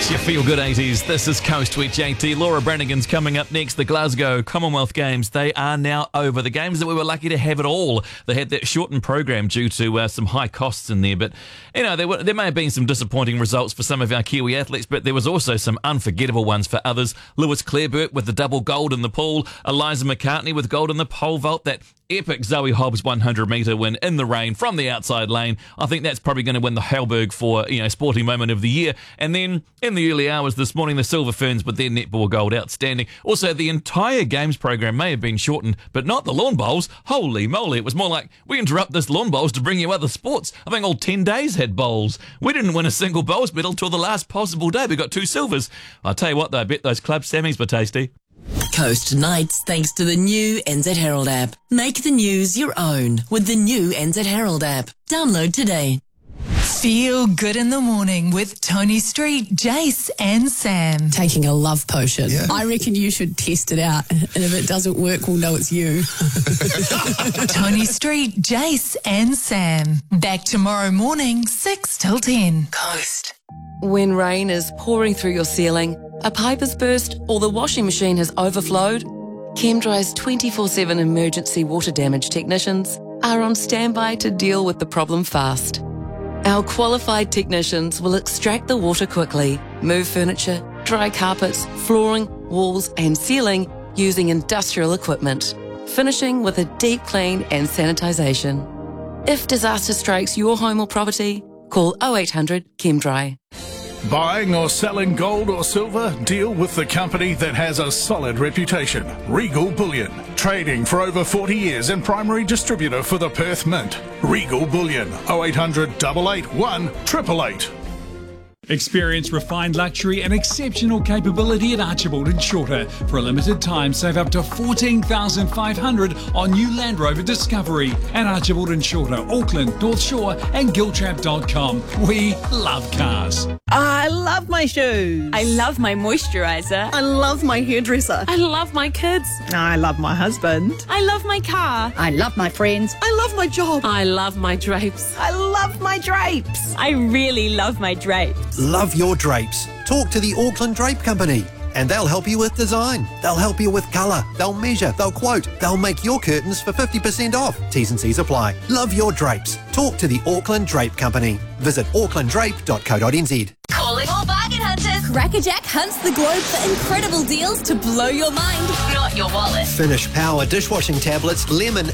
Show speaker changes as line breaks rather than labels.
It's your feel-good 80s. This is Coast with JT. Laura Branigan's coming up next. The Glasgow Commonwealth Games, they are now over. The Games that we were lucky to have it all. They had that shortened program due to some high costs in there. But, you know, there may have been some disappointing results for some of our Kiwi athletes, but there was also some unforgettable ones for others. Lewis Clareburt with the double gold in the pool. Eliza McCartney with gold in the pole vault. That epic Zoe Hobbs 100-metre win in the rain from the outside lane. I think that's probably going to win the Halberg for, sporting moment of the year. And then in the early hours this morning, the Silver Ferns with their netball gold, outstanding. Also, the entire games program may have been shortened, but not the lawn bowls. Holy moly, it was more like, we interrupt this lawn bowls to bring you other sports. I think all 10 days had bowls. We didn't win a single bowls medal till the last possible day. We got 2 silvers. I'll tell you what though, I bet those club Sammies were tasty.
Coast Nights thanks to the new NZ Herald app. Make the news your own with the new NZ Herald app. Download today.
Feel good in the morning with Tony Street, Jace and Sam.
Taking a love potion.
Yeah.
I reckon you should test it out, and if it doesn't work, we'll know it's you.
Tony Street, Jace and Sam. Back tomorrow morning, 6 till 10.
Coast.
When rain is pouring through your ceiling, a pipe has burst, or the washing machine has overflowed, ChemDry's 24/7 emergency water damage technicians are on standby to deal with the problem fast. Our qualified technicians will extract the water quickly, move furniture, dry carpets, flooring, walls and ceiling using industrial equipment, finishing with a deep clean and sanitisation. If disaster strikes your home or property, call 0800 ChemDry.
Buying or selling gold or silver? Deal with the company that has a solid reputation. Regal Bullion. Trading for over 40 years and primary distributor for the Perth Mint. Regal Bullion. 0800 881 888.
Experience refined luxury and exceptional capability at Archibald and Shorter. For a limited time, save up to $14,500 on new Land Rover Discovery at Archibald and Shorter, Auckland, North Shore and Giltrap.com. We love cars.
I love my shoes.
I love my moisturiser.
I love my hairdresser.
I love my kids.
I love my husband.
I love my car.
I love my friends. I love my job.
I love my drapes.
I love my drapes.
I really love my drapes.
Love your drapes. Talk to the Auckland Drape Company and they'll help you with design. They'll help you with colour. They'll measure. They'll quote. They'll make your curtains for 50% off. T's and C's apply. Love your drapes. Talk to the Auckland Drape Company. Visit aucklanddrape.co.nz.
Calling all bargain hunters. Crackerjack hunts the globe for incredible deals to blow your mind, not your wallet.
Finish Power dishwashing tablets, lemon